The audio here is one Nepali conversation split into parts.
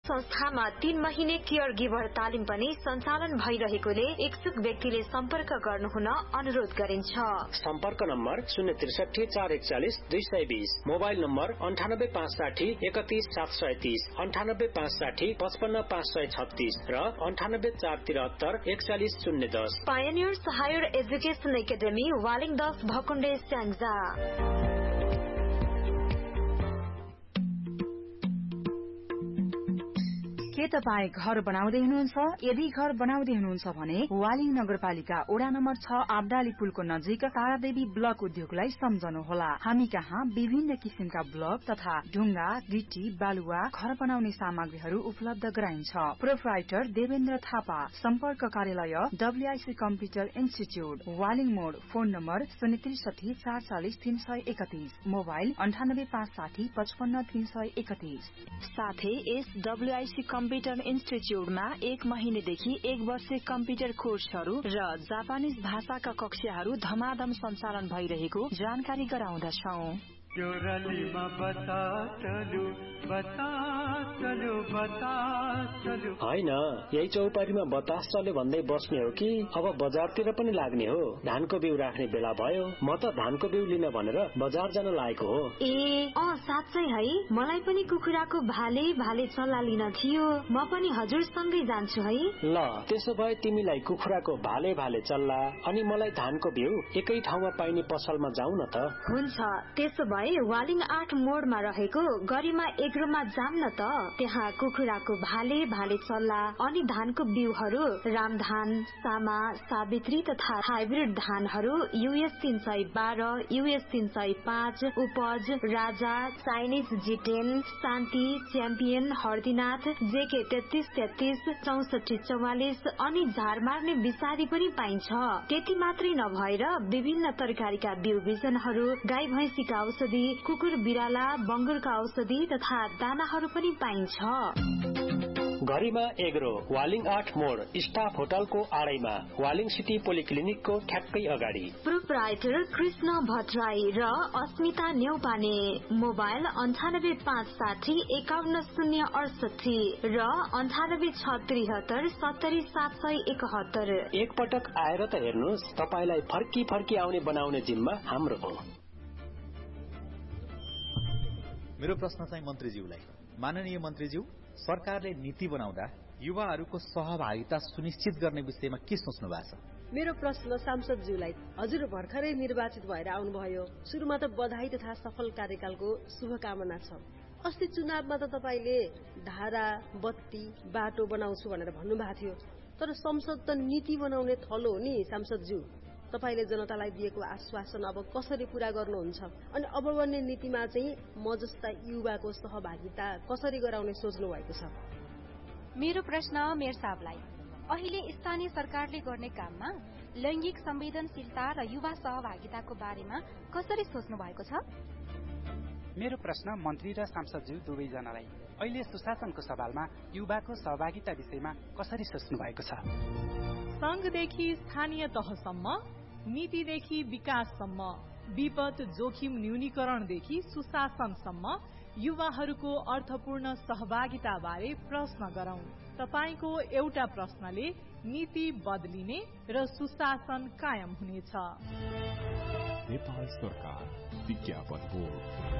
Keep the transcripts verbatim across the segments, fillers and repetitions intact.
संस्थामा तीन महिने केयर गिभर तालिम पनि सञ्चालन भइरहेकोले इच्छुक व्यक्तिले सम्पर्क गर्नुहुन अनुरोध गरिन्छ। सम्पर्क नम्बर शून्य त्रिसठी चार एकचालिस दुई सय बीस, मोबाइल नम्बर अन्ठानब्बे पाँच साठी एकतीस सात सय तीस, अन्ठानब्बे पाँच साठी पचपन्न पाँच सय छत्तीस र अन्ठानब्बे चार तिहत्तर एकचालिस शून्य दस। Pioneers higher education academy, Waling दस, भकुण्डे, स्याङ्जा। के तपाईँ घर बनाउँदै हुनुहुन्छ? यदि घर बनाउँदै हुनुहुन्छ भने वालिङ नगरपालिका वडा नम्बर छ आबडाली पुलको नजिक तारादेवी ब्लक उद्योगलाई सम्झनुहोला। हामी कहाँ विभिन्न किसिमका ब्लक तथा ढुङ्गा, गिटी, बालुवा, घर बनाउने सामग्रीहरू उपलब्ध गराइन्छ। प्रोप्राइटर देवेन्द्र थापा। सम्पर्क कार्यालय डब्ल्युआईसी कम्प्युटर इन्स्टिच्यूट, वालिङ मोड। फोन नम्बर शून्य त्रिसठी चार चालिस तीन सय एकतीस, मोबाइल अन्ठानब्बे पाँच साठी पचपन्न तीन सय एकतीस। साथै यस डब्ल्युआईसी कम्प्युटर इन्स्टिच्यूटमा एक महिनेदेखि एक वर्ष कम्प्युटर कोर्सहरू र जापानिज भाषाका कक्षाहरू धमाधम सञ्चालन भइरहेको जानकारी गराउँदछौं। होइन, यही चौपारीमा बतास चल्यो भन्दै बस्ने हो कि अब बजारतिर पनि लाग्ने हो? धानको बिउ राख्ने बेला भयो, म त धानको बिउ लिन भनेर बजार जान लागेको हो। ए अँ साँच्चै है, मलाई पनि कुखुराको भाले भाले चल्ला लिन थियो। म पनि हजुरसँगै जान्छु है। ल त्यसो भए तिमीलाई कुखुराको भाले भाले चल्ला अनि मलाई धानको बिउ एकै ठाउँमा पाइने पसलमा जाउँ न त। हुन्छ, त्यसो भए वालिङ आठ मोडमा रहेको गरिमा एग्रोमा जाम न त। त्यहाँ कुखुराको भाले भाले चल्ला अनि धानको बिउहरू रामधान, सामा, सावित्री तथा हाइब्रिड धानहरू युएस तीन सय बाह्र, युएस तीन सय पाँच, उपज, राजा, चाइनिज जिटेन, शान्ति, च्याम्पियन, हर्दीनाथ, जेके तेत्तीस तेत्तीस, चौसठी चौवालिस अनि झार मार्ने विषादी पनि पाइन्छ। त्यति मात्रै नभएर विभिन्न तरकारीका बिउ बिजनहरू, गाई भैंसीका औषधि, कुकुर बिराला, बंगुरका औषधि तथा दानाहरू पनि पाइन्छ। गरिमा एग्रो, वालिङ आठ मोड, स्टाफ होटलको आडैमा, वालिङ सिटी पोलिक्लिनिकको ठ्याक्कै अगाडि। प्रोप्राइटर कृष्ण भट्टराई र अस्मिता न्यौपाने। मोबाइल अन्ठानब्बे पाँच साठी एकाउन्न शून्य अडसठी र अन्ठानब्बे छ त्रिहत्तर सत्तरी सात सय एकहत्तर। एकपटक आएर त हेर्नुहोस्, तपाईलाई फर्की फर्की आउने बनाउने जिम्मा हाम्रो हो। मेरो प्रश्न चाहिँ मन्त्रीज्यूलाई। माननीय मन्त्रीज्यू, सरकारले नीति बनाउँदा युवाहरूको सहभागिता सुनिश्चित गर्ने विषयमा के सोच्नु भएको छ? मेरो प्रश्न सांसदज्यूलाई। हजुर भर्खरै निर्वाचित भएर आउनुभयो। सुरुमा त बधाई तथा सफल कार्यकालको शुभकामना छ। अस्ति चुनावमा त तपाईले धारा, बत्ती, बाटो बनाउँछु भनेर भन्नुभएको थियो। तर संसद त नीति बनाउने थलो हो नि सांसदज्यू। तपाईले जनतालाई दिएको आश्वासन अब कसरी पूरा गर्नुहुन्छ? अनि अब बन्ने नीतिमा चाहिँ म जस्ता युवाको सहभागिता कसरी गराउने सोच्नु भएको छ? मेरो प्रश्न मेयर साहबलाई। अहिले स्थानीय सरकारले गर्ने काममा लैंगिक संवेदनशीलता र युवा सहभागिताको बारेमा कसरी सोच्नु भएको छ? मेरो प्रश्न मन्त्री र सांसदज्यू दुवैजनालाई। अहिले सुशासनको सवालमा युवाको सहभागिता विषयमा कसरी सोच्नु भएको छ? संघदेखि स्थानीय तहसम्म, नीतिदेखि विकाससम्म, विपद जोखिम न्यूनीकरणदेखि सुशासनसम्म युवाहरूको अर्थपूर्ण सहभागिता बारे प्रश्न गरौं। तपाईको एउटा प्रश्नले नीति बदलिने र सुशासन कायम हुनेछ। नेपाल सरकार विज्ञापन बोर्ड।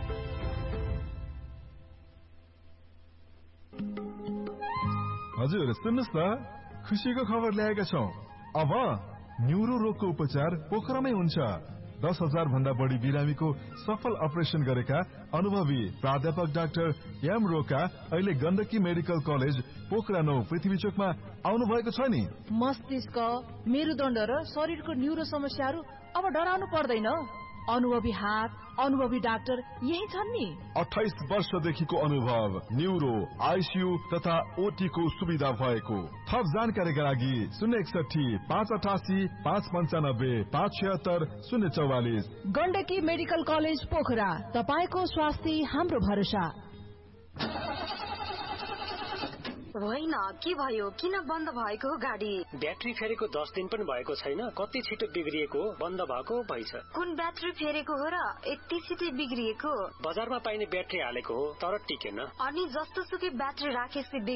हजुर सुन्नुस् न, खुसीको खबर ल्याएका छौं। अब न्युरो रोगको उपचार पोखरामै हुन्छ। दस हजार भन्दा बढी बिरामीको सफल अपरेसन गरेका अनुभवी प्राध्यापक डाक्टर एम रोका अहिले गण्डकी मेडिकल कलेज पोखरा नौ पृथ्वी चोकमा आउनु भएको छ नि। मस्तिष्क, मेरुदण्ड र शरीरको न्युरो समस्याहरू अब डराउनु पर्दैन। अनुभवी हात, अनुभवी डाक्टर यही छन् नि। अठाइस वर्षदेखिको अनुभव, न्युरो, आइसियू तथा ओटी को सुविधा भएको। थप जानकारीका लागि शून्य एकसठी पाँच अठासी पाँच पन्चानब्बे पाँच छिहत्तर शून्य चौवालिस। गण्डकी मेडिकल कलेज पोखरा, तपाईको स्वास्थ्य हाम्रो भरोसा। होइन, के भयो? किन बन्द भएको गाडी? ब्याट्री फेरेको दस दिन पनि भएको छैन, कति छिटो बिग्रिएको बन्द भएको भइछ। कुन ब्याट्री फेरेको हो र यति छिटो बिग्रिएको? बजारमा पाइने ब्याट्री हालेको हो तर टिकेन। अनि जस्तो सुकै ब्याट्री राखेपछि